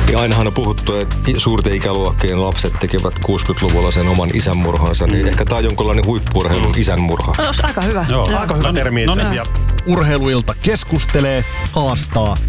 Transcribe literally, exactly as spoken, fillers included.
Ja ainahan on puhuttu, että suurten ikäluokkien lapset tekevät kuusikymmentäluvulla sen oman isänmurhansa, niin ehkä tämä on jonkinlainen huippu-urheilun isänmurha. No, aika hyvä. Joo. Aika hyvä No niin, termi no itse niin. asiassa. Urheiluilta keskustelee, haastaa